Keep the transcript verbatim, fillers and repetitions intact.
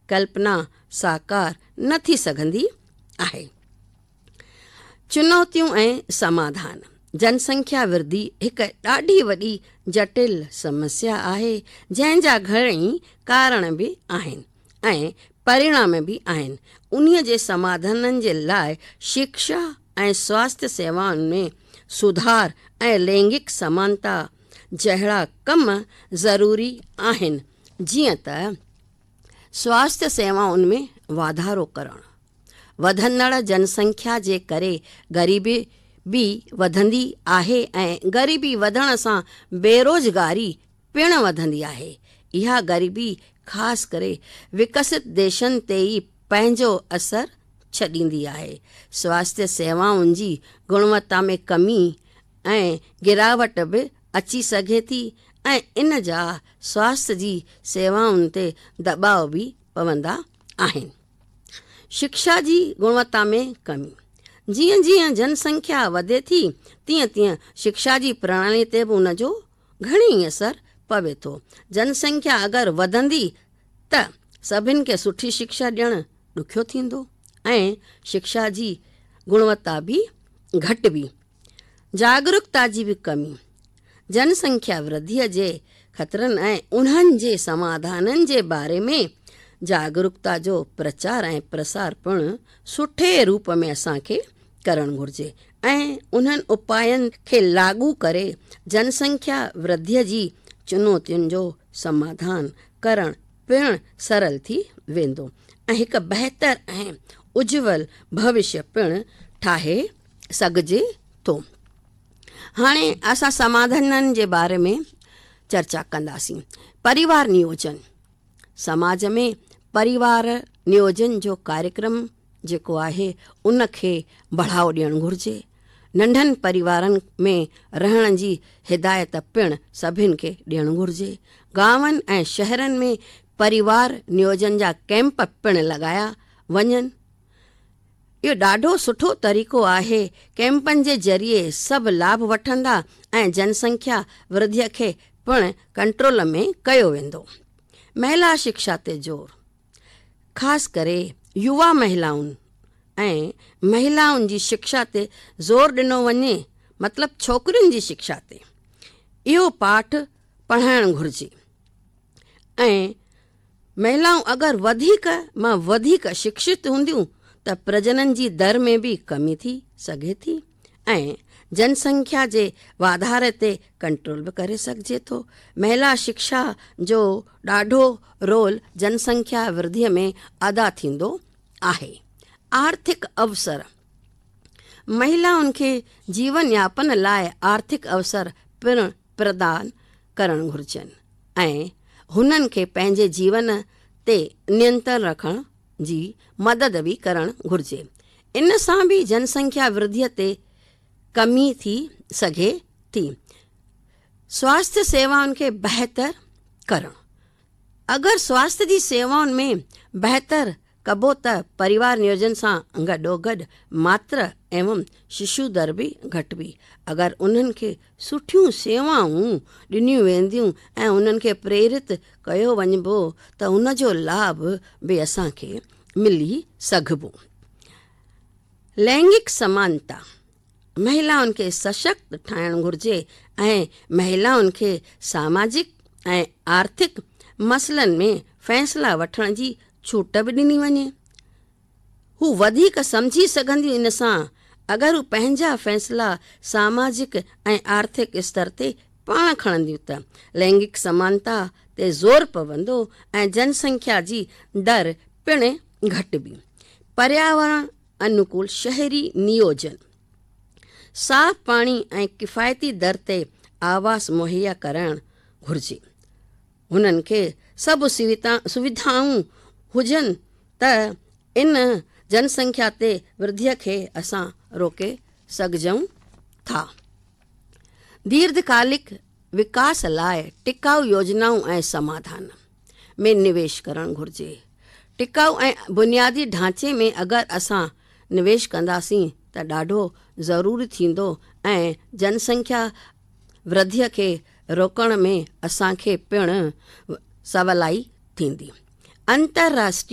कल्पना साकार न थी सघंदी आहे। चुनौतियूं ऐं समाधान। जनसंख्या वृद्धि हिकु ॾाढी वॾी जटिल समस्या आहे जंहिंजा घणेई कारण बि आहिनि ऐं परिणाम बि आहिनि। उन्हीअ जे समाधाननि जे लाइ शिक्षा ऐं स्वास्थ्य सेवाउनि में सुधार ऐं लैंगिक समानता जहिड़ा कम ज़रूरी आहिनि, जीअं त स्वास्थ्य सेवाउनि में वाधारो करणु। वधंदड़ जनसंख्या जे करे ग़रीबी बि वधंदी आहे ऐं ग़रीबी वधण सां बेरोज़गारी पिणु वधंदी आहे। इहा ग़रीबी ख़ासि करे विकसित देशनि ते ई पंहिंजो असरु छॾींदी आहे। स्वास्थ्य सेवाउनि जी गुणवत्ता में कमी ऐं गिरावट बि अची सघे थी ऐं इन जा स्वास्थ्य जी सेवाउनि ते दॿाव बि पवंदा आहिनि। शिक्षा जी गुणवत्ता में कमी। जीअं जीअं जनसंख्या वधे थी तीअं तीअं शिक्षा जी प्रणाली ते बि उन जो घणेई असरु पवे थो। जनसंख्या अगरि वधंदी त सभिनि खे सुठी शिक्षा ॾियणु ॾुखियो थींदो ऐं शिक्षा जी गुणवत्ता बि घटिबी। जागरूकता जी बि कमी। जनसंख्या वृद्धिअ जे ख़तरनि ऐं उन्हनि जे समाधाननि जे बारे में जागरूकता जो प्रचार ऐं प्रसार पिणु सुठे रूप में असांखे करणु घुरिजे ऐं उन्हनि उपायनि खे लागू करे जनसंख्या वृद्धिअ जी चुनौतियुनि जो समाधान करणु पिणु सरल थी वेंदो ऐं हिकु बहितर ऐं उज्जवल भविष्य पिणु ठाहे सघिजे थो। हाणे असां समाधाननि जे बारे में चर्चा कंदासीं। परिवार नियोजन। समाज में परिवार नियोजन जो कार्यक्रम जेको आहे उनखे बढ़ावो ॾियणु घुरिजे। नंढनि परिवारनि में रहण जी हिदायत पिणु सभिनि खे ॾियणु घुरिजे। गांवनि ऐं शहरनि में परिवार नियोजन जा कैंप पिणु लॻाया वञनि। इहो ॾाढो सुठो तरीक़ो आहे। कैंपनि जे ज़रिए सभु लाभ वठंदा ऐं जनसंख्या वृद्धिअ खे पिणु कंट्रोल में कयो वेंदो। महिला शिक्षा ते ज़ोर। ख़ासि करे युवा महिलाउनि ऐं महिलाउनि जी शिक्षा ते ज़ोर ॾिनो वञे, मतिलबु छोकिरियुनि जी शिक्षा ते। इहो पाठ पढ़ाइणु घुरिजे ऐं महिलाऊं अगरि वधीक मां वधीक शिक्षित हूंदियूं त प्रजनन जी दर में बि कमी थी सघे थी ऐं जनसंख्या जे वाधारे ते कंट्रोल बि करे सघिजे थो। महिला शिक्षा जो ॾाढो रोल जनसंख्या वृद्धिअ में अदा थींदो आहे। आर्थिक अवसर। महिलाउनि खे जीवन यापन लाइ आर्थिक अवसर पिणु प्रदान करणु घुरिजनि ऐं हुननि खे पंहिंजे जीवन ते नियंत्रण रखण जी मदद बि करणु घुरिजे। इन सां बि जनसंख्या वृद्धिअ ते कमी थी सघे थी। स्वास्थ्य सेवाउनि खे बहितर करणु। अगरि स्वास्थ्य जी सेवाउनि में बहितर कबो त परिवार नियोजन सां गॾोगॾु मात्र एवं शिशु दर बि घटिबी। अगरि उन्हनि खे सुठियूं सेवाऊं ॾिनियूं वेंदियूं ऐं उन्हनि खे प्रेरित कयो वञिबो त उन जो लाभ बि असांखे मिली सघिबो। लैंगिक समानता। महिलाउनि खे सशक्त ठाहिणु घुरिजे ऐं महिलाउनि खे सामाजिक ऐं आर्थिक मसइलनि में फ़ैसिला वठण जी छूट बि ॾिनी वञे। हू वधीक सम्झी सघंदियूं इन सां। अगरि हू पंहिंजा फ़ैसिला सामाजिक ऐं आर्थिक स्तर ते पाण खणंदियूं त लैंगिक समानता ते ज़ोर पवंदो ऐं जनसंख्या जी दर पिणु घटिबी। पर्यावरण अनुकूल शहरी नियोजन। साफ़ पाणी ऐं किफ़ायती दर ते आवास मुहैया करणु घुरिजे। हुननि खे सभु सुविधा सुविधाऊं हुजनि त इन जनसंख्या ते वृद्धिअ खे असां रोके सघिजऊं था। दीर्घकालिक विकास लाइ टिकाऊ योजनाऊं ऐं समाधान में निवेश करणु घुरिजे। टिकाऊ ऐं बुनियादी ढांचे में अगरि असां निवेश कंदासीं त ॾाढो ज़रूरी थींदो ऐं जनसंख्या वृद्धिअ खे रोकण में असांखे पिणु सवलाई थींदी। अंतर्राष्ट्रीय